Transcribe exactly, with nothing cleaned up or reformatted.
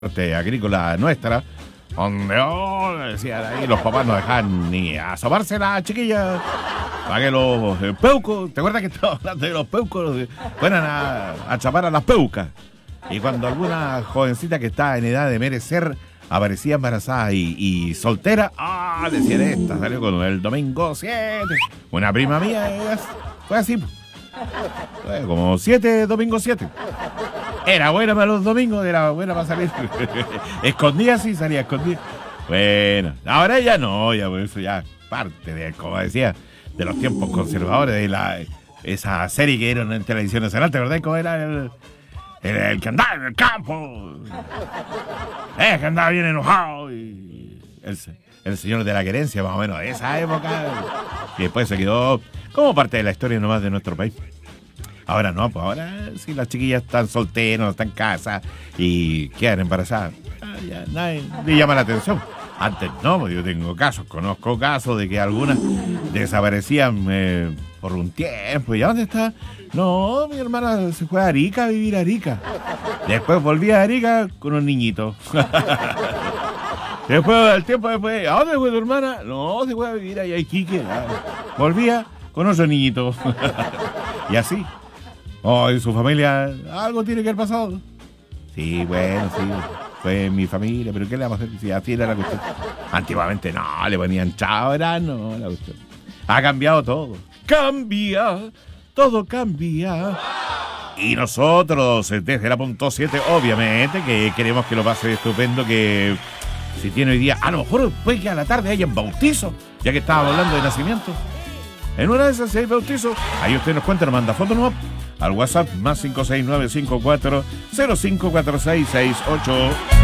agrícola nuestra, donde oh, decían ahí los papás no dejaban ni asomarse la chiquilla para que los eh, peucos, ¿te acuerdas que estaba hablando de los peucos? Fueran a, a chapar a las peucas. Y cuando alguna jovencita que está en edad de merecer aparecía embarazada y, y soltera, ah, decían esta, salió con el domingo siete. Una prima mía es, fue así, fue como siete, domingo siete. Era buena para los domingos, era buena para salir. Escondía, sí, salía escondida. Bueno, ahora ya no, ya por eso ya parte de, como decía, de los tiempos conservadores, de la esa serie que dieron en televisión nacional, ¿te acordás cómo era el, el, el que andaba en el campo? Eh, que andaba bien enojado. Y el, el señor de la querencia, más o menos, de esa época. Y después se quedó como parte de la historia nomás de nuestro país. Ahora no, pues ahora sí las chiquillas están solteras, están en casa y quedan embarazadas. Ah, ya nadie le llama la atención. Antes no, pues yo tengo casos, conozco casos de que algunas desaparecían eh, por un tiempo. ¿Y a dónde está? No, mi hermana se fue a Arica a vivir a Arica. Después volví a Arica con un niñito. Después, al tiempo después, ¿a dónde fue tu hermana? No, se fue a vivir allá a Iquique. Volvía con otro niñito. Y así. Oh, y su familia, algo tiene que haber pasado. Sí, bueno, sí, fue mi familia, pero ¿qué le vamos a hacer? Si así era la cuestión. Antiguamente no, le ponían chao, era no, la cuestión. Ha cambiado todo. Cambia, todo cambia. Y nosotros, desde la punto siete, obviamente, que queremos que lo pase estupendo, que si tiene hoy día, a lo mejor puede que a la tarde haya un bautizo, ya que estábamos hablando de nacimiento. En una de esas, si hay bautizo, ahí usted nos cuenta, nos manda foto nomás al WhatsApp más cinco seis nueve cinco cuatro cero cinco cuatro seis seis ocho.